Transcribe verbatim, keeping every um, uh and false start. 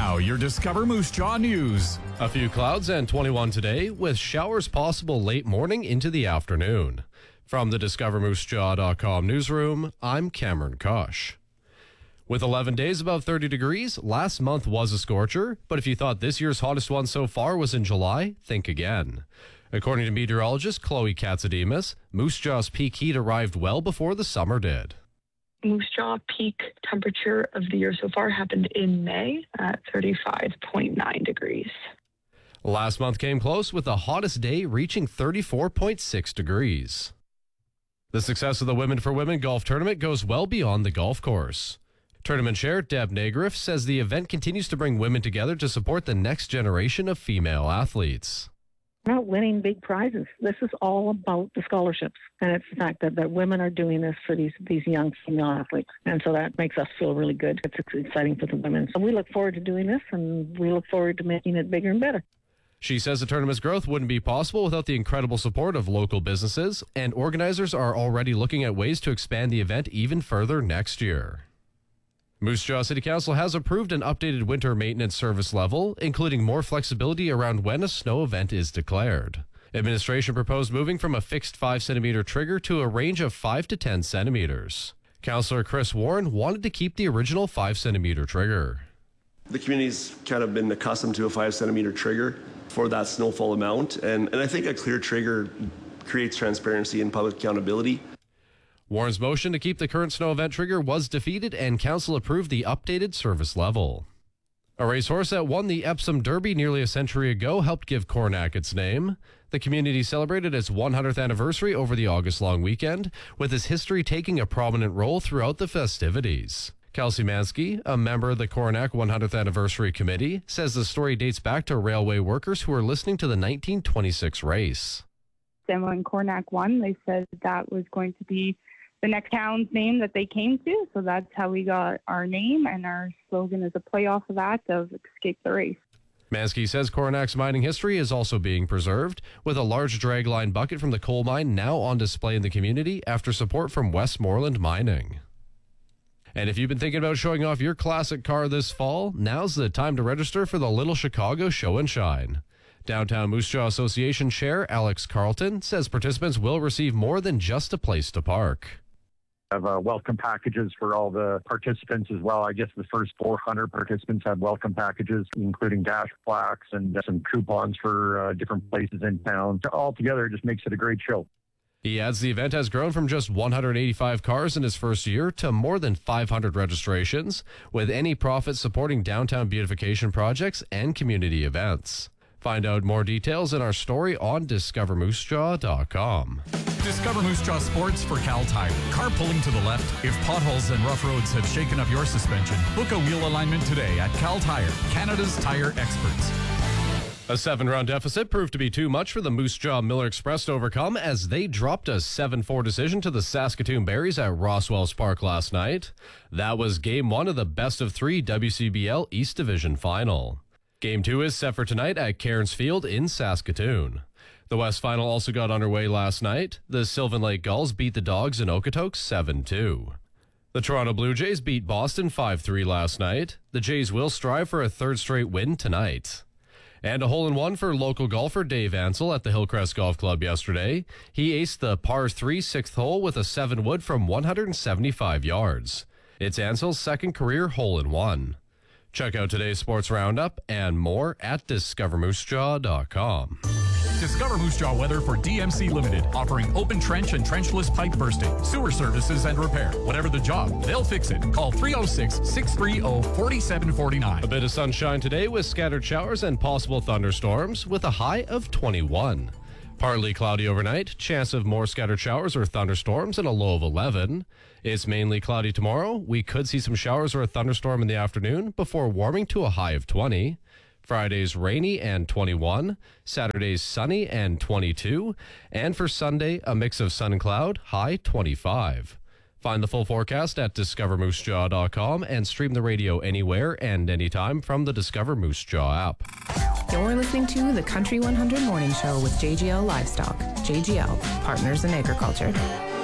Now, your Discover Moose Jaw News. A few clouds and twenty-one today, with showers possible late morning into the afternoon. From the discover moose jaw dot com newsroom, I'm Cameron Kosh. With eleven days above thirty degrees, last month was a scorcher, but if you thought this year's hottest one so far was in July, think again. According to meteorologist Chloe Katsademus, Moose Jaw's peak heat arrived well before the summer did. Moose Jaw peak temperature of the year so far happened in May at thirty-five point nine degrees. Last month came close with the hottest day reaching thirty-four point six degrees. The success of the Women for Women golf tournament goes well beyond the golf course. Tournament chair Deb Nagriff says the event continues to bring women together to support the next generation of female athletes. We're not winning big prizes. This is all about the scholarships. And it's the fact that, that women are doing this for these, these young female athletes. And so that makes us feel really good. It's exciting for the women. So we look forward to doing this, and we look forward to making it bigger and better. She says the tournament's growth wouldn't be possible without the incredible support of local businesses, and organizers are already looking at ways to expand the event even further next year. Moose Jaw City Council has approved an updated winter maintenance service level, including more flexibility around when a snow event is declared. Administration proposed moving from a fixed five centimeter trigger to a range of five to ten centimeters. Councillor Chris Warren wanted to keep the original five centimeter trigger. The community's kind of been accustomed to a five centimeter trigger for that snowfall amount, and, and I think a clear trigger creates transparency and public accountability. Warren's motion to keep the current snow event trigger was defeated, and council approved the updated service level. A racehorse that won the Epsom Derby nearly a century ago helped give Cornack its name. The community celebrated its one hundredth anniversary over the August long weekend, with its history taking a prominent role throughout the festivities. Kelsey Mansky, a member of the Cornack one hundredth Anniversary Committee, says the story dates back to railway workers who were listening to the nineteen twenty-six race. Then when Cornack won, they said that was going to be the next town's name that they came to. So that's how we got our name, and our slogan is a play off of that of Escape the Race. Mansky says Cornack's mining history is also being preserved, with a large dragline bucket from the coal mine now on display in the community after support from Westmoreland Mining. And if you've been thinking about showing off your classic car this fall, now's the time to register for the Little Chicago Show and Shine. Downtown Moose Jaw Association Chair Alex Carlton says participants will receive more than just a place to park. Have uh, welcome packages for all the participants as well. I guess the first four hundred participants have welcome packages, including dash plaques and uh, some coupons for uh, different places in town. Altogether, it just makes it a great show. He adds the event has grown from just one hundred eighty-five cars in its first year to more than five hundred registrations, with any profit supporting downtown beautification projects and community events. Find out more details in our story on discover moose jaw dot com. Discover Moose Jaw Sports for Cal Tire. Car pulling to the left? If potholes and rough roads have shaken up your suspension, book a wheel alignment today at Cal Tire, Canada's tire experts. A seven-round deficit proved to be too much for the Moose Jaw Miller Express to overcome as they dropped a seven four decision to the Saskatoon Berries at Roswells Park last night. That was game one of the best of three W C B L East Division final. Game two is set for tonight at Cairns Field in Saskatoon. The West Final also got underway last night. The Sylvan Lake Gulls beat the Dogs in Okotoks seven two. The Toronto Blue Jays beat Boston five three last night. The Jays will strive for a third straight win tonight. And a hole-in-one for local golfer Dave Ansell at the Hillcrest Golf Club yesterday. He aced the par three sixth hole with a seven wood from one hundred seventy-five yards. It's Ansell's second career hole-in-one. Check out today's sports roundup and more at discover moose jaw dot com. Discover Moose Jaw weather for D M C Limited, offering open trench and trenchless pipe bursting, sewer services and repair. Whatever the job, they'll fix it. Call three oh six, six three oh, four seven four nine. A bit of sunshine today with scattered showers and possible thunderstorms with a high of twenty-one. Partly cloudy overnight, chance of more scattered showers or thunderstorms and a low of eleven. It's mainly cloudy tomorrow. We could see some showers or a thunderstorm in the afternoon before warming to a high of twenty. Friday's rainy and twenty-one. Saturday's sunny and twenty-two. And for Sunday, a mix of sun and cloud, high twenty-five. Find the full forecast at discover moose jaw dot com and stream the radio anywhere and anytime from the Discover Moose Jaw app. You're listening to the Country one hundred Morning Show with J G L Livestock. J G L, Partners in Agriculture.